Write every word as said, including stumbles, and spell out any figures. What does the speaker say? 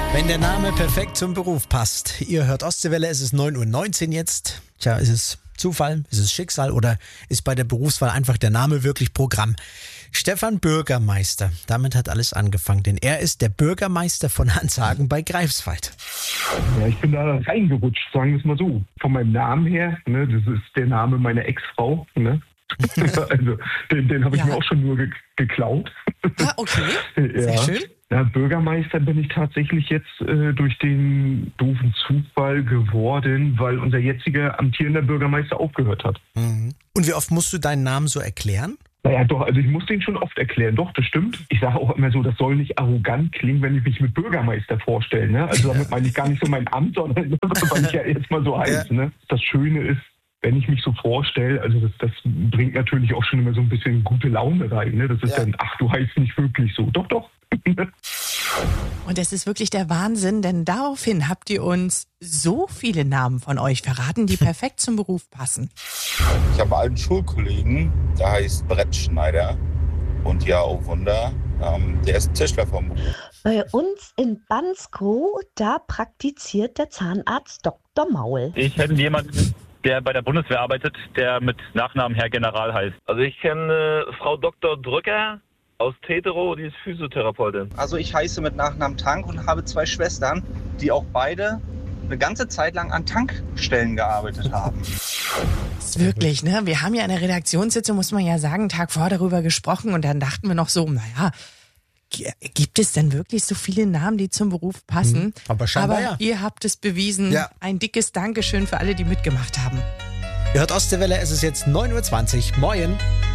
Wenn der Name perfekt zum Beruf passt. Ihr hört Ostseewelle, es ist neun Uhr neunzehn jetzt. Tja, ist es Zufall, ist es Schicksal oder ist bei der Berufswahl einfach der Name wirklich Programm? Stefan Bürgermeister, damit hat alles angefangen, denn er ist der Bürgermeister von Hanshagen bei Greifswald. Ja, ich bin da reingerutscht, sagen wir es mal so. Von meinem Namen her, ne, das ist der Name meiner Ex-Frau, ne? Also den, den habe ich Ja. mir auch schon nur ge- geklaut. Ah, okay. Sehr Ja. schön. Ja, Bürgermeister bin ich tatsächlich jetzt äh, durch den doofen Zufall geworden, weil unser jetziger amtierender Bürgermeister aufgehört hat. Mhm. Und wie oft musst du deinen Namen so erklären? Naja, doch, also ich muss den schon oft erklären. Doch, das stimmt. Ich sage auch immer so, das soll nicht arrogant klingen, wenn ich mich mit Bürgermeister vorstelle. Ne? Also damit meine ich gar nicht so mein Amt, sondern weil ich ja jetzt mal so heiße. Ja. Ne? Das Schöne ist, wenn ich mich so vorstelle, also das, das bringt natürlich auch schon immer so ein bisschen gute Laune rein. Ne? Das ist Ja. dann, ach, du heißt nicht wirklich so. Doch, doch. Und es ist wirklich der Wahnsinn, denn daraufhin habt ihr uns so viele Namen von euch verraten, die perfekt zum Beruf passen. Ich habe einen Schulkollegen, der heißt Brett Schneider. Und ja, oh Wunder, ähm, der ist Tischler vom Beruf. Bei uns in Banskow, da praktiziert der Zahnarzt Doktor Maul. Ich kenne jemanden, der bei der Bundeswehr arbeitet, der mit Nachnamen Herr General heißt. Also ich kenne äh, Frau Doktor Drücker aus Tetero, die ist Physiotherapeutin. Also ich heiße mit Nachnamen Tank und habe zwei Schwestern, die auch beide eine ganze Zeit lang an Tankstellen gearbeitet haben. Das ist wirklich, ne? Wir haben ja in der Redaktionssitzung, muss man ja sagen, einen Tag vor darüber gesprochen und dann dachten wir noch so, naja, g- gibt es denn wirklich so viele Namen, die zum Beruf passen? Mhm. Aber scheinbar Aber ja. ihr habt es bewiesen. Ja. Ein dickes Dankeschön für alle, die mitgemacht haben. Ihr hört Ostseewelle, es ist jetzt neun Uhr zwanzig. Moin.